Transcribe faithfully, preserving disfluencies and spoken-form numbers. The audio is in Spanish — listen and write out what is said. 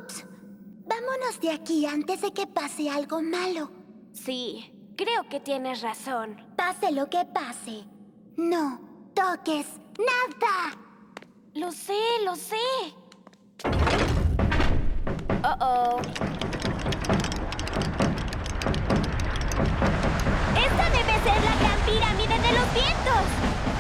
Ups. Vámonos de aquí antes de que pase algo malo. Sí, creo que tienes razón. Pase lo que pase. No toques nada. Lo sé, lo sé. Oh, oh. Esta debe ser la gran pirámide de los vientos.